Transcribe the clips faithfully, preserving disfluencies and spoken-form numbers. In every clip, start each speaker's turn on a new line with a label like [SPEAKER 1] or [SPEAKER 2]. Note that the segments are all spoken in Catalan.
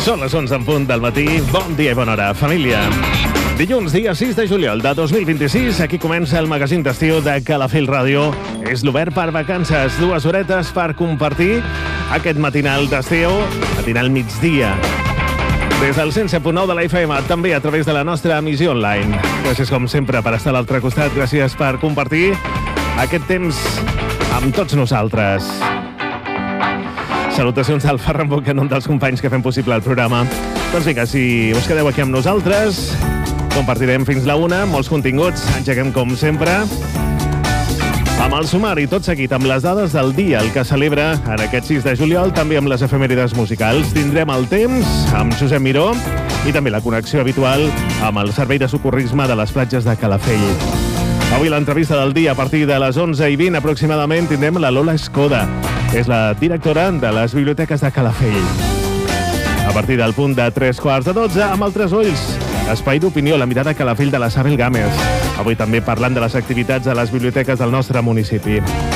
[SPEAKER 1] Són les onze en punt del matí. Bon dia i bona hora, família. Dilluns, dia sis de juliol de dos mil vint-i-sis, aquí comença el magazín d'estiu de Calafell Ràdio. És l'Obert per Vacances, dues horetes per compartir aquest matinal d'estiu, matinal migdia. Des del cent set punt nou de la F M, també a través de la nostra emissió online. Gràcies, com sempre, per estar a l'altre costat. Gràcies per compartir aquest temps amb tots nosaltres. Salutacions al Ferran Bocan, un dels companys que fem possible el programa. Doncs vinga, si us quedeu aquí amb nosaltres, compartirem fins la una, molts continguts. Engeguem, com sempre, amb el sumari, tot seguit amb les dades del dia, el que celebra en aquest sis de juliol, també amb les efemèrides musicals. Tindrem el temps amb Josep Miró i també la connexió habitual amb el servei de socorrisme de les platges de Calafell. Avui l'entrevista del dia, a partir de les onze i vint aproximadament, tindrem la Lola Escoda. És la directora de les biblioteques de Calafell. A partir del punt de tres quarts de dotze, amb altres ulls, espai d'opinió, la mirada a Calafell de la Sabel Gámez. Avui també parlant de les activitats a les biblioteques del nostre municipi.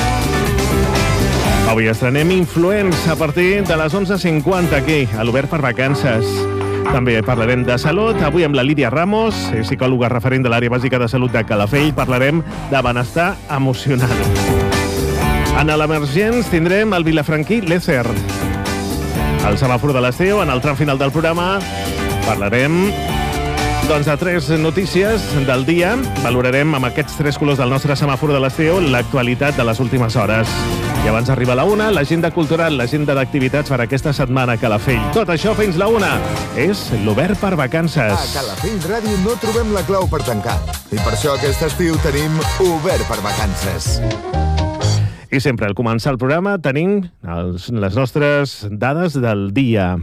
[SPEAKER 1] Avui estrenem Influents a partir de les onze cinquanta aquí, a l'Obert per Vacances. També parlarem de salut, avui amb la Lídia Ramos, és psicòloga referent de l'àrea bàsica de salut de Calafell. Parlarem de benestar emocional. En l'Emergents tindrem el vilafranquí Lécer. El semàfor de l'estiu, en el tram final del programa, parlarem doncs, de tres notícies del dia. Valorarem amb aquests tres colors del nostre semàfor de l'estiu l'actualitat de les últimes hores. I abans d'arribar a la una, l'agenda cultural, l'agenda d'activitats per aquesta setmana a Calafell. Tot això fins la una. És l'Obert per Vacances.
[SPEAKER 2] A Calafell Ràdio no trobem la clau per tancar. I per això aquest estiu tenim Obert per Vacances.
[SPEAKER 1] I sempre al començar el programa tenim els, les nostres dades del dia.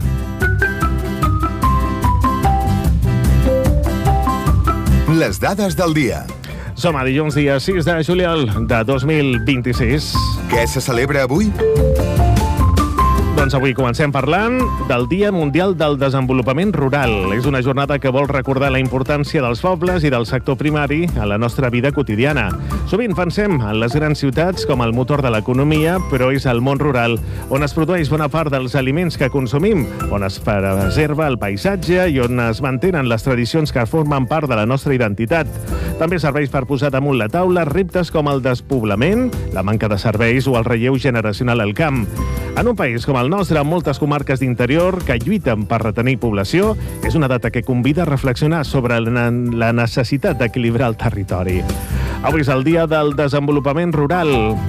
[SPEAKER 2] Les dades del dia.
[SPEAKER 1] Som a dilluns, dia sis de juliol de dos mil vint-i-sis.
[SPEAKER 2] Què se celebra avui?
[SPEAKER 1] Doncs avui comencem parlant del Dia Mundial del Desenvolupament Rural. És una jornada que vol recordar la importància dels pobles i del sector primari a la nostra vida quotidiana. Sovint pensem en les grans ciutats com el motor de l'economia, però és el món rural on es produeix bona part dels aliments que consumim, on es preserva el paisatge i on es mantenen les tradicions que formen part de la nostra identitat. També serveix per posar damunt la taula reptes com el despoblament, la manca de serveis o el relleu generacional al camp. En un país com el nostre, amb moltes comarques d'interior que lluiten per retenir població, és una data que convida a reflexionar sobre la necessitat d'equilibrar el territori. Avui és el Dia del Desenvolupament Rural.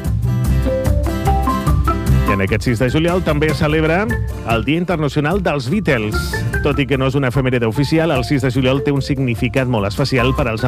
[SPEAKER 1] I en aquest sis de juliol també es celebra el Dia Internacional dels Beatles. Tot i que no és una efemèride oficial, el sis de juliol té un significat molt especial per als